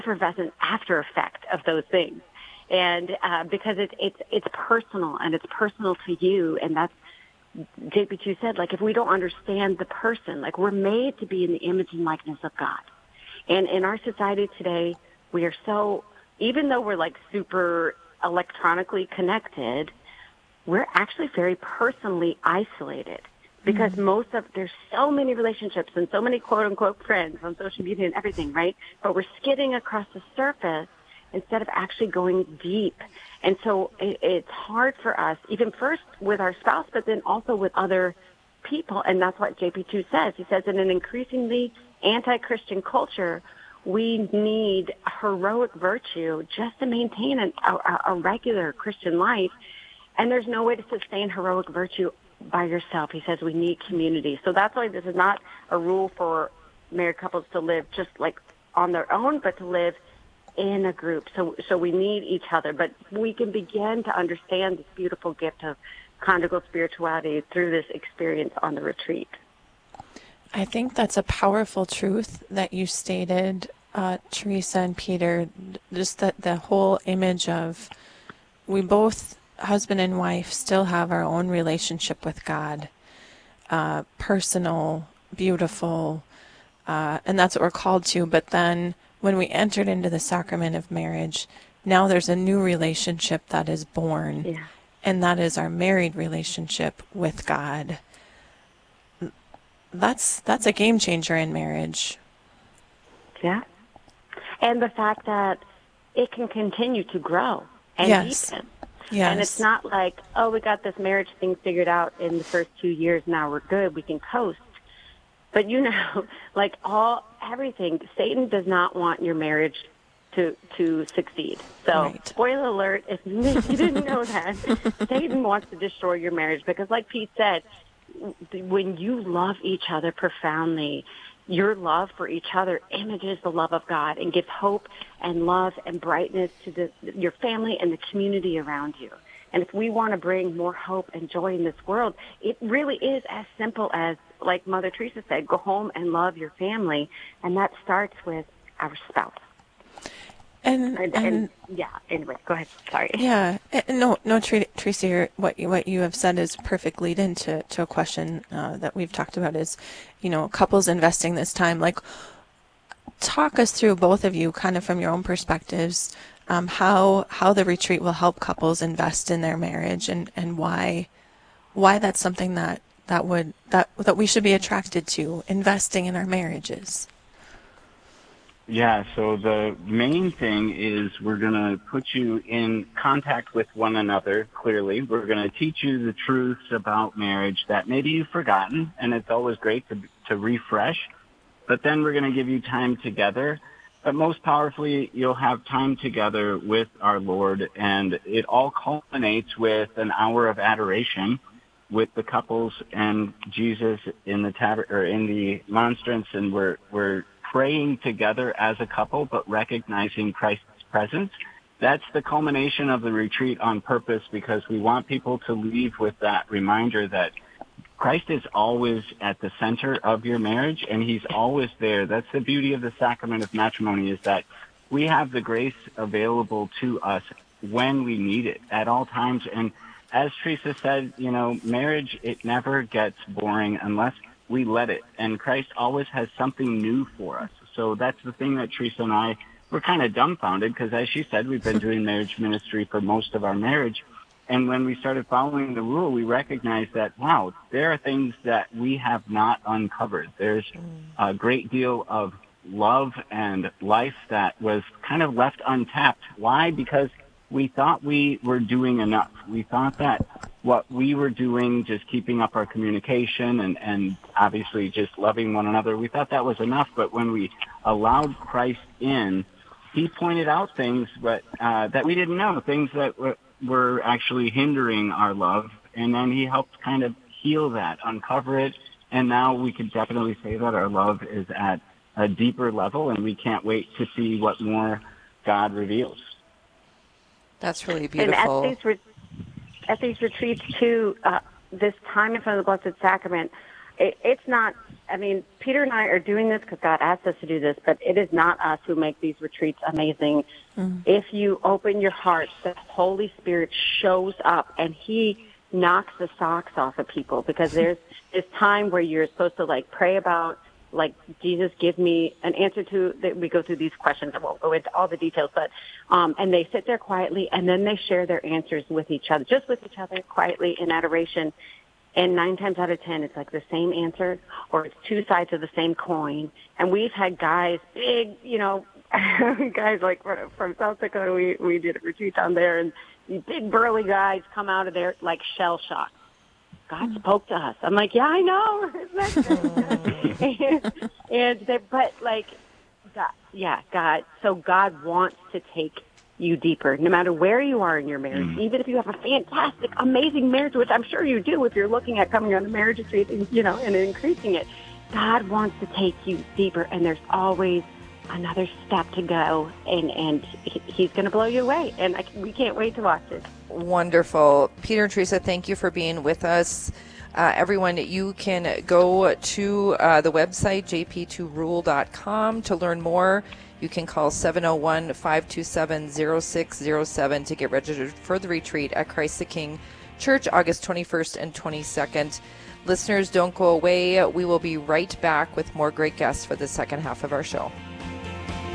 effervescent after effect of those things. And because it's personal, and it's personal to you, and that's JP2 said, like, if we don't understand the person, like, we're made to be in the image and likeness of God. And in our society today, we are so, even though we're like super electronically connected, we're actually very personally isolated, because there's so many relationships and so many quote unquote friends on social media and everything, right? But we're skidding across the surface instead of actually going deep. And so it's hard for us, even first with our spouse, but then also with other people. And that's what JP2 says. He says, in an increasingly anti-Christian culture, we need heroic virtue just to maintain a regular Christian life. And there's no way to sustain heroic virtue by yourself. He says we need community. So that's why this is not a rule for married couples to live just like on their own, but to live in a group. So we need each other, but we can begin to understand this beautiful gift of conjugal spirituality through this experience on the retreat. I think that's a powerful truth that you stated, Teresa and Peter, just that the whole image of we both, husband and wife, still have our own relationship with God, personal, beautiful, and that's what we're called to. But then when we entered into the sacrament of marriage, now there's a new relationship that is born, and that is our married relationship with God. That's a game changer in marriage. Yeah. And the fact that it can continue to grow and deepen. Yes. And it's not like, oh, we got this marriage thing figured out in the first 2 years, now we're good, we can coast. But like everything, Satan does not want your marriage to succeed. So, Spoiler alert, if you didn't know that, Satan wants to destroy your marriage, because like Pete said, when you love each other profoundly, your love for each other images the love of God and gives hope and love and brightness to your family and the community around you. And if we want to bring more hope and joy in this world, it really is as simple as, like Mother Teresa said, go home and love your family. And that starts with our spouse. And yeah, anyway, go ahead. Sorry. Yeah. No, Teresa, what you have said is a perfect lead into a question that we've talked about is, couples investing this time. Like, talk us through, both of you, kind of from your own perspectives, how the retreat will help couples invest in their marriage, and why that's something that we should be attracted to, investing in our marriages. Yeah, so the main thing is we're going to put you in contact with one another, clearly. We're going to teach you the truths about marriage that maybe you've forgotten, and it's always great to refresh. But then we're going to give you time together. But most powerfully, you'll have time together with our Lord, and it all culminates with an hour of adoration with the couples and Jesus in the monstrance, and we're praying together as a couple, but recognizing Christ's presence. That's the culmination of the retreat on purpose, because we want people to leave with that reminder that Christ is always at the center of your marriage, and he's always there. That's the beauty of the sacrament of matrimony, is that we have the grace available to us when we need it at all times. And as Teresa said, marriage, it never gets boring unless we let it. And Christ always has something new for us. So that's the thing that Teresa and I were kind of dumbfounded, because as she said, we've been doing marriage ministry for most of our marriage. And when we started following the rule, we recognized that, wow, there are things that we have not uncovered. There's a great deal of love and life that was kind of left untapped. Why? Because we thought we were doing enough. We thought that what we were doing, just keeping up our communication and obviously just loving one another, we thought that was enough. But when we allowed Christ in, he pointed out things that we didn't know, things that were actually hindering our love. And then he helped kind of heal that, uncover it. And now we can definitely say that our love is at a deeper level, and we can't wait to see what more God reveals. That's really beautiful. And at these retreats, too, this time in front of the Blessed Sacrament, it's not, I mean, Peter and I are doing this because God asked us to do this, but it is not us who make these retreats amazing. If you open your heart, the Holy Spirit shows up and he knocks the socks off of people, because there's this time where you're supposed to like pray about, like, Jesus, give me an answer to, that we go through these questions. I won't go into all the details, but, and they sit there quietly and then they share their answers with each other, just with each other quietly in adoration. And 9 times out of 10, it's like the same answer, or it's two sides of the same coin. And we've had guys, big, you know, guys like from South Dakota, we did a retreat down there, and these big burly guys come out of there like shell shocked. God spoke to us. I'm like, yeah, I know. But like, God. So God wants to take you deeper, no matter where you are in your marriage. Even if you have a fantastic, amazing marriage, which I'm sure you do if you're looking at coming on a marriage retreat, and, you know, and increasing it. God wants to take you deeper, and there's always another step to go, and he's going to blow you away, and we can't wait to watch it. Wonderful. Peter and Teresa, thank you for being with us. Everyone, you can go to the website, jp2rule.com, to learn more. You can call 701-527-0607 to get registered for the retreat at Christ the King Church, August 21st and 22nd. Listeners, don't go away. We will be right back with more great guests for the second half of our show.